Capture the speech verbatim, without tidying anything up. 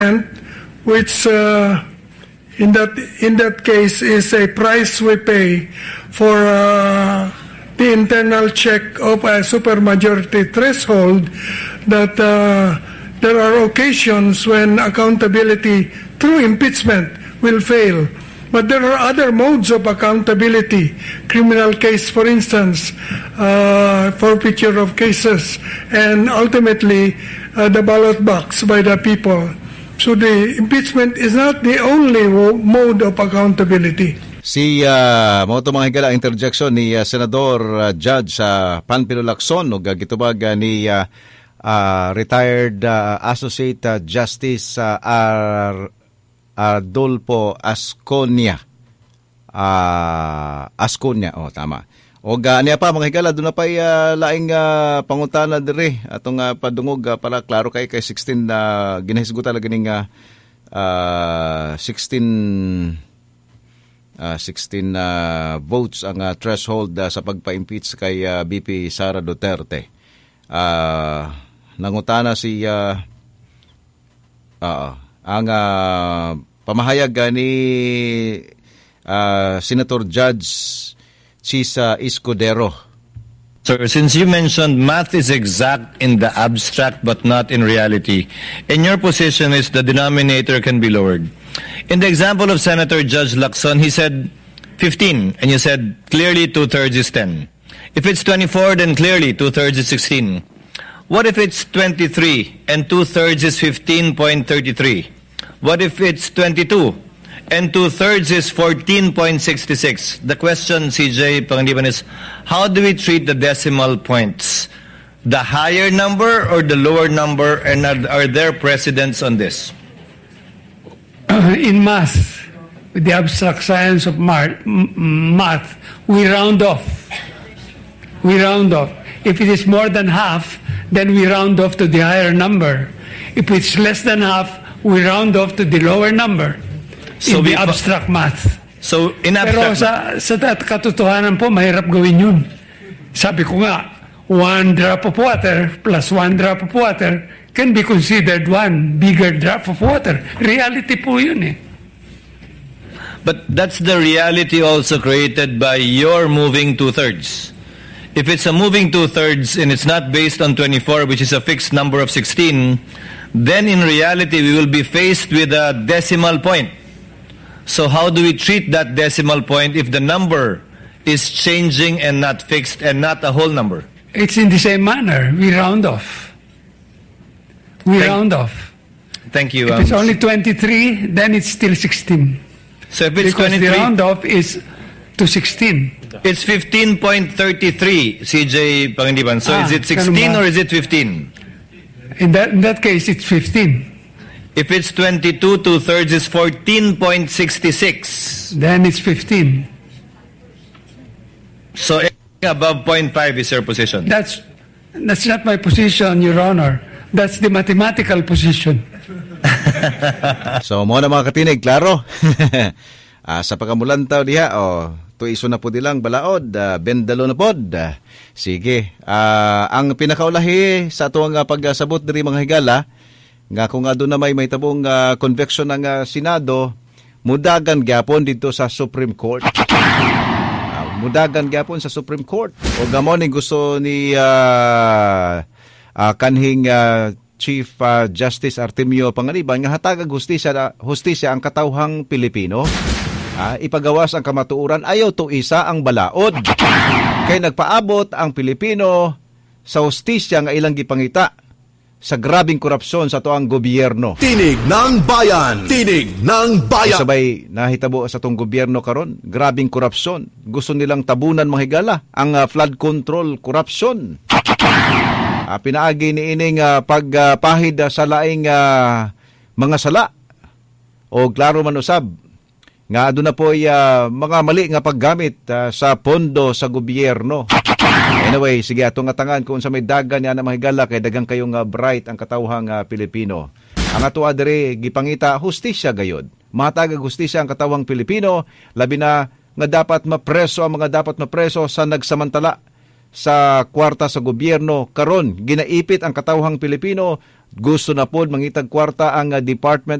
which uh, in that in that case is a price we pay for uh, the internal check of a supermajority threshold, that uh, there are occasions when accountability through impeachment will fail. But there are other modes of accountability, criminal case, for instance, uh, forfeiture of cases, and ultimately uh, the ballot box by the people. So the impeachment is not the only mode of accountability. Si uh, mo to mga higala interjection ni uh, Senador uh, Judge uh, Panfilo Lacson ug gitubag uh, ni uh, uh, retired uh, Associate uh, Justice uh, Ar Adolfo Asconia. Uh, Asconia, oh tama. O uh, niya pa mga higala doon na pa uh, laing uh, pangutana dire atong uh, padungog uh, para klaro kay kay sixteen na uh, ginahisgutan talaga ning uh, uh, sixteen uh, sixteen uh, votes ang uh, threshold uh, sa pagpa-impeach kay uh, B P Sara Duterte. Uh, nangutana si uh, uh, ang uh, pamahayag ni uh, Senator Judge Chisa Escudero. Sir, since you mentioned math is exact in the abstract but not in reality, and your position is the denominator can be lowered. In the example of Senator Judge Lacson, he said fifteen, and you said clearly two-thirds is ten. If it's twenty-four, then clearly two-thirds is sixteen. What if it's twenty-three and two-thirds is fifteen point three three? What if it's twenty-two? And two-thirds is fourteen point six six. The question, C J Panganiban, is how do we treat the decimal points? The higher number or the lower number? And are, are there precedents on this? Uh, in math, with the abstract science of mar- m- math, we round off. We round off. If it is more than half, then we round off to the higher number. If it's less than half, we round off to the lower number. So in the abstract math. So in abstract. Pero sa, sa katotohanan po, mahirap gawin yun. Sabi ko nga, one drop of water plus one drop of water can be considered one bigger drop of water. Reality po yun eh. But that's the reality also created by your moving two-thirds. If it's a moving two-thirds and it's not based on twenty-four, which is a fixed number of sixteen, then in reality we will be faced with a decimal point. So how do we treat that decimal point if the number is changing and not fixed and not a whole number? It's in the same manner. We round off. We Thank, round off. Thank you. If um, it's only twenty-three, then it's still sixteen. So if it's because twenty-three, the round off is to sixteen. It's fifteen point three three, C J Panganiban. So ah, is it sixteen or is it fifteen? In that, in that case, it's fifteen. If it's twenty-two, two-thirds is fourteen point six six. Then it's fifteen. So above zero point five is your position? That's, that's not my position, Your Honor. That's the mathematical position. So, mo na mga katinig, klaro. uh, sa pagkamulantaw diha, oh, to iso na po dilang balaod, uh, bendalo na pod. Uh, sige, uh, ang pinakaulahi sa ito ang uh, pagsabot diri mga higala, nga kung nga doon na may may tabong uh, conviction ng uh, Senado, mudagan gyapon dito sa Supreme Court. Uh, mudagan gyapon sa Supreme Court. O gamon ni gusto ni uh, uh, kanhing uh, Chief uh, Justice Artemio Panganiban nga hatagag hustisya, hustisya ang katawhang Pilipino. Uh, ipagawas ang kamatuuran, ayaw to isa ang balaod. Kay nagpaabot ang Pilipino sa hustisya nga ilang gipangita sa grabing korupsyon sa toang gobyerno. Tinig ng bayan! Tinig ng bayan! Sabay nahitabo sa tong gobyerno karon, grabing korupsyon. Gusto nilang tabunan mga higala ang uh, flood control korupsyon. Uh, pinaagi ni ining uh, pagpahid uh, sa laing uh, mga sala. O klaro man usab nga aduna po uh, mga mali nga paggamit uh, sa pondo sa gobyerno. Anyway, sige atong atangan kung sa may dagan niya na mahigala kay dagang kayong uh, bright ang katawhang uh, Pilipino. Ang ato adere gipangita hustisya gayod. Matagag hustisya ang katawhang Pilipino, labi na nga dapat mapreso ang mga dapat mapreso sa nagsamantala sa kwarta sa gobyerno. Karon ginaipit ang katawhang Pilipino gusto na pod mangitag kwarta ang uh, Department